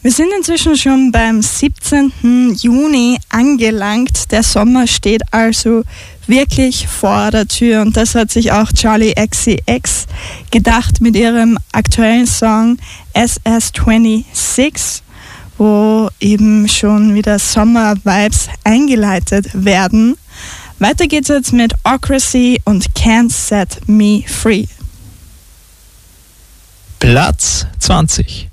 Wir sind inzwischen schon beim 17. Juni angelangt. Der Sommer steht also wirklich vor der Tür und das hat sich auch Charli XCX gedacht mit ihrem aktuellen Song SS26, wo eben schon wieder Sommer-Vibes eingeleitet werden. Weiter geht's jetzt mit Ocracy und Can't Set Me Free. Platz 20.